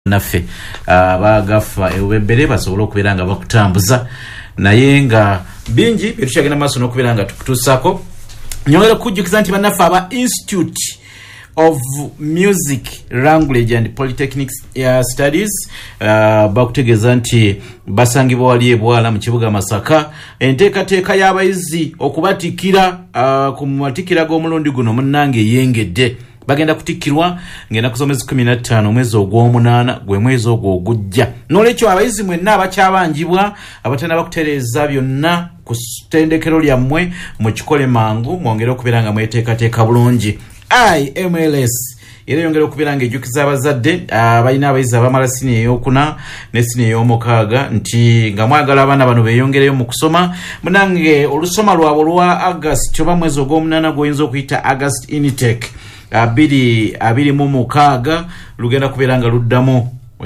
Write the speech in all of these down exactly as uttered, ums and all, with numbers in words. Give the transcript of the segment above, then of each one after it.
naffe abagafa ewebere basobola okubeera nga bakutambuza naye nga bingi byetukyagenda maaso n'okubeera nga tukutuusako. Nyongera kujjukiza nti bannaffe aba Institute of Music, Language and Polytechnic uh, Studies uh, bakutegeeza nti basangibwa wali ebwala mu kibuga Masaka. Enteekateeka y'abayizi okubatikira uh, ku matikira g'omulundi guno munnange eyengedde. Bagenda kutikirwa ngenda kusomeza kumi na ttaano omwezi ogw'omunaana gwe mwezi ogwo ogujja. N'olwekyo abayizi mwenna abakyabanjibwa abatenda bakutereeza byonna ku ttendekero lyammwe mu kikole mangu mwongere okubeera nga mweteekateeka bulungi. I M L S era yongera okubeera nga ejjukiza abazadde abalina abayizi abamala sini ey'okuna ne sini ey'omukaaga nti nga mwagala abaana bano beeyongereyo mu kusoma munange olusoma lwabwe olwa August oba mwezi ogw'omunaana gw'oyinza okuyita August intake abiri abiri mu mukaaga lugenda kubeera nga luddamu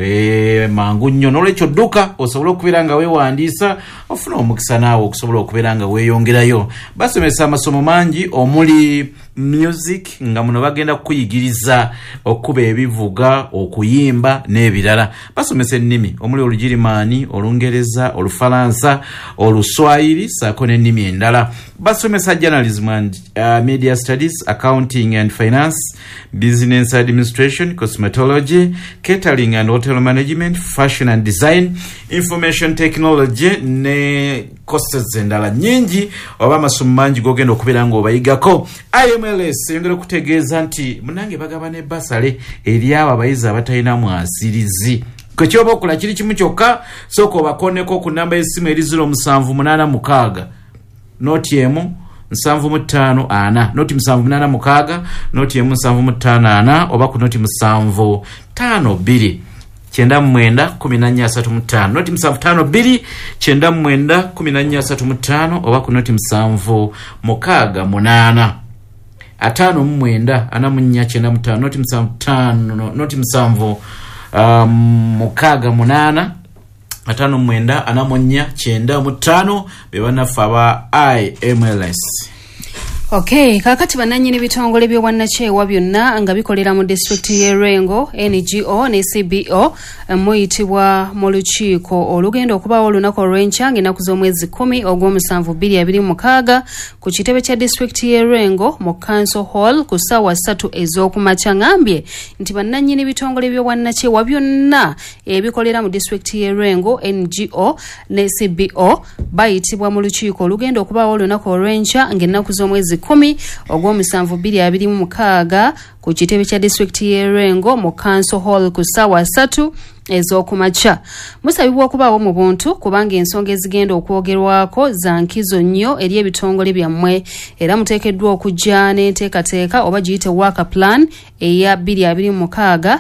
e mangu nnyo. N'olwekyo dduka osobola okubeera nga weewandiisa ofuna omukisa naawe okusobola okubeera nga weeyongerayo. Basomesa amasomo mangi omuli music nga muno bagenda kukuyigiriza okuba ebivuga, okuyimba n'ebirala. Basomesa ennimi omuli Olugirimaani, Olungereza, Olufalansa, Oluswayiri ssaako n'ennimi endala. Basomesa journalism and uh, media studies, accounting and finance, business administration, cosmetology, catering and hotel management, fashion and design, information technology ne courses endala nyingi oba amasomo mangi gogenda okubeera nga obayigako. I M L S yongera kutegeeza nti munange bagaba ne basale eri abo abayizi abatalina mwasirizi. Kwe kyoba okola kiri kimu kyokka sooka obakoneko ku nnamba y'essimu eri ziro musanvu munaana mukaaga noti emu nsanvu mu ttaano ana noti musanvu munaana mukaaga noti emu nsanvu mu ttaano ana oba ku noti musanvu ttaano bbiri kyenda mu mwenda kumi na nnya asatu mu ttaano noti musanvu ttaano bbiri kyenda mu mwenda kumi na nnya asatu mu ttaano oba ku noti musanvu mukaaga munaana ataano mu mwenda ana mu nnya kyenda mu ttaano noti musanvu ttaano noti musanvu um, mukaaga munaana atano mwenda anamonya kyenda mu ttaano be bannaffe aba I M L S. Okay, kakati bananyini bitongole by'obwannakyewa byonna nga bikolera mu district y'e Rengo, N G O ne C B O muyitibwa mu lukiiko olugenda okubaawo olunaku olw'enkya ng'ennaku z'omwezi kumi ogw'omusanvu bbiri abiri mu mukaaga ku kitebe kya district y'e Rengo mu Council Hall ku ssaawa ssatu ez'okumakya. Ngambye nti bannanyini bitongole by'obwannakyewa byonna ebikolera mu district y'e Rengo, N G O ne C B O bayitibwa mu lukiiko olugenda okubaawo olunaku olw'enkya ng'ennaku z'omwezi kumi ogw'omusanvu bbiri abiri mu mukaaga ku kitebe kya district y'e Rengo mu Council Hall ku ssaawa ssatu ez'okumakya. Musabibwa okubaawo mu buntu kubanga ensonga ezigenda okwogerwako za nkizo nnyo eri ebitongole byammwe era muteekeddwa okujja n'enteekateeka oba giyite work plan eya bbiri abiri mu mukaaga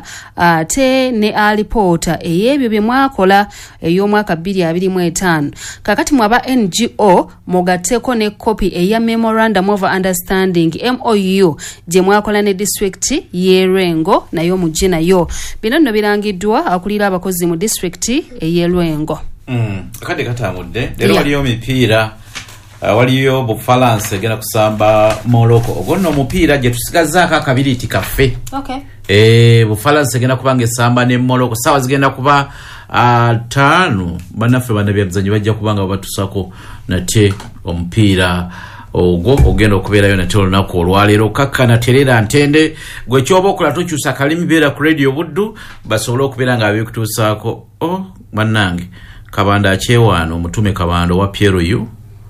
ate ne alipoota ey'ebyo bye mwakola ey'omwaka bbiri abiri mu etaano. Kakati mwaba N G O mugatteko ne kopi eya Memorandum of Understanding M O U gye mwakola ne district y'e Rengo nayo mujje nayo. Bino nno birangiddwa akulira abakozi mu district ey'e Rengo. Mm, akade katambudde lero waliyo mipiira uh, waliyo Bufalansa egenda kusamba Morocco ogonna omupiira gye tusigazaako akabiriti kaffe. Okay. Eh, Bufalansa egenda kubanga esamba ne Morocco sawa zigenda kuba uh, taano bannaffe bannabyabuzanyi bajja kubanga batusako nate omupiira ogwo ogenda okubeerayo nate olunaku olwaleero kakkana terera ntende gwe kyoba okola tokyusa kalimi beera ku radio Buddu basobole okubeera nga abikutuusaako. Oh bannange Kabanda akyewaano omutume Kabanda wa Piero yu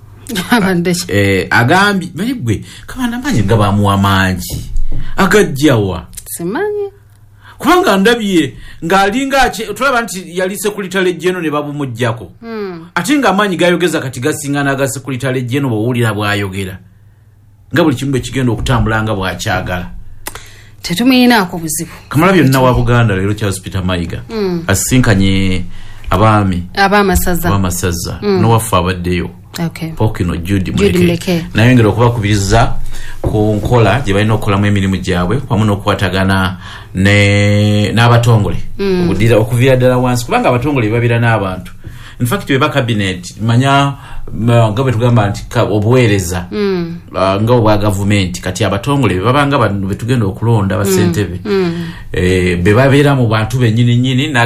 eh, agambye bali gwe Kabanda manyi nga bamuwa mangi agajjawa simanyi kubanga ndabye ng'alinga tulaba nti yali sekuritale jeno ne babumujjako. Hmm. Ate nga amanyi gayogeza kati gasingana aga sekuritale jeno bw'owulira bw'ayogera nga buli kimu bwe kigenda okutambula nga bw'akyagala. Tetumuyinaako buzibu. Kamalabyonna wa Buganda leero Charles Peter Mayiga mm. asisinkanye abaami ab'amasaza ab'amasaza mm. n'owaffe abaddeyo. Okay. Pokino Judy Mweke naye ngero okubakubiriza ku nkola gye balina okukolamu emirimu gyabwe wamu n'okukwatagana ne n'abatongole mm. okudira okuviira ddala wansi kubanga abatongole babira n'abantu in fact beba cabinet manya nga bwe tugamba nti obuweereza mm. uh, nga obwa government kati abatongole babanga bantu betugenda okulonda basentebe mm. mm. eh beba beera mu bantu benyini nyini